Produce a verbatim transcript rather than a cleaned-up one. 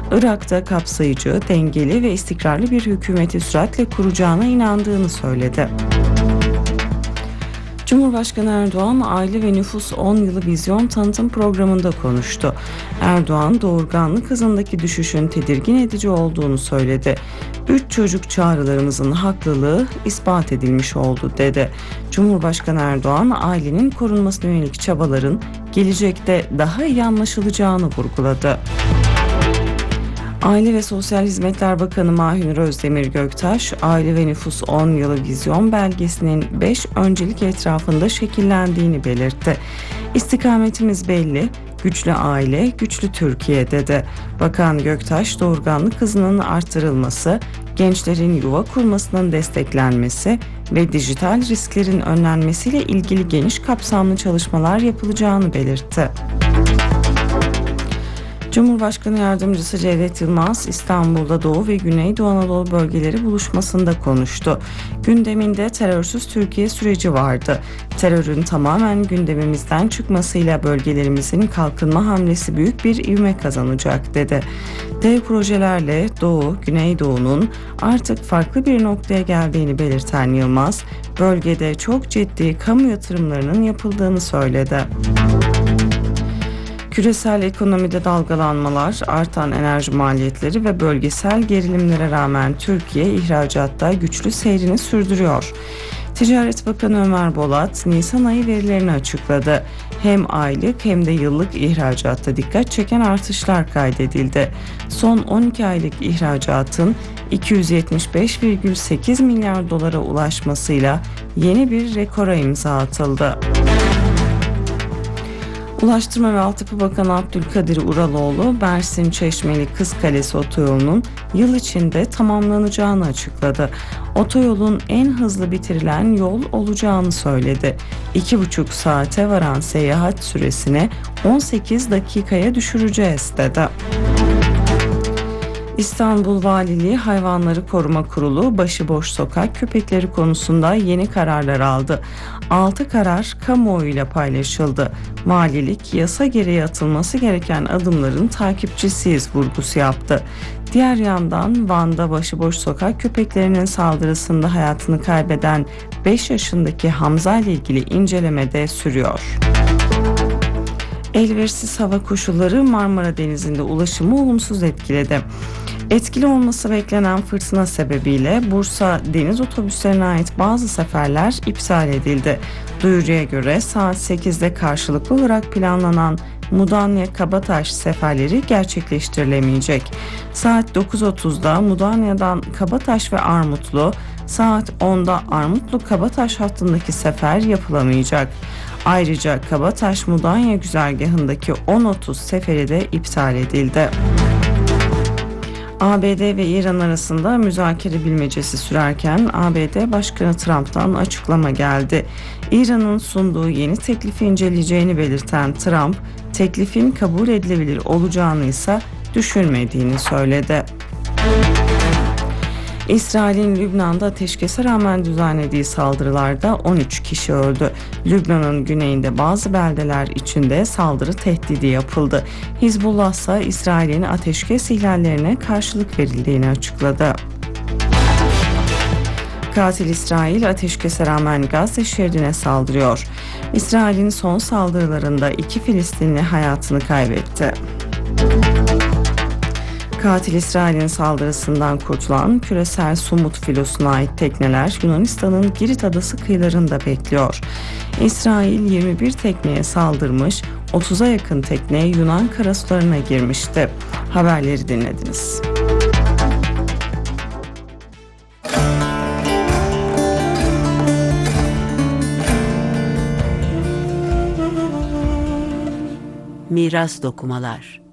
Irak'ta kapsayıcı, dengeli ve istikrarlı bir hükümeti süratle kuracağına inandığını söyledi. Cumhurbaşkanı Erdoğan, Aile ve Nüfus on yılı vizyon tanıtım programında konuştu. Erdoğan, doğurganlık hızındaki düşüşün tedirgin edici olduğunu söyledi. Üç çocuk çağrılarımızın haklılığı ispat edilmiş oldu, dedi. Cumhurbaşkanı Erdoğan, ailenin korunmasına yönelik çabaların gelecekte daha iyi anlaşılacağını vurguladı. Aile ve Sosyal Hizmetler Bakanı Mahir Özdemir Göktaş, Aile ve Nüfus on yılı vizyon belgesinin beş öncelik etrafında şekillendiğini belirtti. İstikametimiz belli, güçlü aile, güçlü Türkiye, dedi. Bakan Göktaş, doğurganlık hızının artırılması, gençlerin yuva kurmasının desteklenmesi ve dijital risklerin önlenmesiyle ilgili geniş kapsamlı çalışmalar yapılacağını belirtti. Cumhurbaşkanı Yardımcısı Cevdet Yılmaz, İstanbul'da Doğu ve Güneydoğu Anadolu bölgeleri buluşmasında konuştu. Gündeminde terörsüz Türkiye süreci vardı. Terörün tamamen gündemimizden çıkmasıyla bölgelerimizin kalkınma hamlesi büyük bir ivme kazanacak, dedi. Dev projelerle Doğu, Güneydoğu'nun artık farklı bir noktaya geldiğini belirten Yılmaz, bölgede çok ciddi kamu yatırımlarının yapıldığını söyledi. Küresel ekonomide dalgalanmalar, artan enerji maliyetleri ve bölgesel gerilimlere rağmen Türkiye ihracatta güçlü seyrini sürdürüyor. Ticaret Bakanı Ömer Bolat, Nisan ayı verilerini açıkladı. Hem aylık hem de yıllık ihracatta dikkat çeken artışlar kaydedildi. Son on iki aylık ihracatın iki yüz yetmiş beş virgül sekiz milyar dolara ulaşmasıyla yeni bir rekora imza atıldı. Ulaştırma ve Altyapı Bakanı Abdülkadir Uraloğlu, Mersin-Çeşmeli Kızkalesi otoyolunun yıl içinde tamamlanacağını açıkladı. Otoyolun en hızlı bitirilen yol olacağını söyledi. iki buçuk saate varan seyahat süresini on sekiz dakikaya düşüreceğiz, dedi. İstanbul Valiliği Hayvanları Koruma Kurulu başıboş sokak köpekleri konusunda yeni kararlar aldı. altı karar kamuoyuyla paylaşıldı. Valilik, yasa gereği atılması gereken adımların takipçisiyiz vurgusu yaptı. Diğer yandan Van'da başıboş sokak köpeklerinin saldırısında hayatını kaybeden beş yaşındaki Hamza ile ilgili inceleme de sürüyor. Elverişsiz hava koşulları Marmara Denizi'nde ulaşımı olumsuz etkiledi. Etkili olması beklenen fırtına sebebiyle Bursa deniz otobüslerine ait bazı seferler iptal edildi. Duyuruya göre saat sekizde karşılıklı olarak planlanan Mudanya-Kabataş seferleri gerçekleştirilemeyecek. Saat dokuz otuzda Mudanya'dan Kabataş ve Armutlu, saat onda Armutlu-Kabataş hattındaki sefer yapılamayacak. Ayrıca Kabataş-Mudanya güzergahındaki on otuz seferi de iptal edildi. A B D ve İran arasında müzakere bilmecesi sürerken A B D Başkanı Trump'tan açıklama geldi. İran'ın sunduğu yeni teklifi inceleyeceğini belirten Trump, teklifin kabul edilebilir olacağını ise düşünmediğini söyledi. İsrail'in Lübnan'da ateşkese rağmen düzenlediği saldırılarda on üç kişi öldü. Lübnan'ın güneyinde bazı beldeler içinde saldırı tehdidi yapıldı. Hizbullah ise İsrail'in ateşkes ihlallerine karşılık verildiğini açıkladı. Katil İsrail ateşkese rağmen Gazze şeridine saldırıyor. İsrail'in son saldırılarında iki Filistinli hayatını kaybetti. Katil İsrail'in saldırısından kurtulan küresel Sumut filosuna ait tekneler Yunanistan'ın Girit adası kıyılarında bekliyor. İsrail yirmi bir tekneye saldırmış, otuza yakın tekne Yunan karasularına girmişti. Haberleri dinlediniz. Miras Dokumalar.